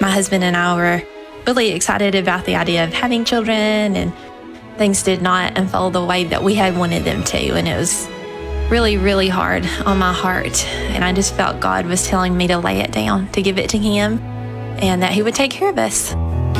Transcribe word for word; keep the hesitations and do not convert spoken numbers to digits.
My husband and I were really excited about the idea of having children, and things did not unfold the way that we had wanted them to. And it was really, really hard on my heart. And I just felt God was telling me to lay it down, to give it to Him, and that He would take care of us.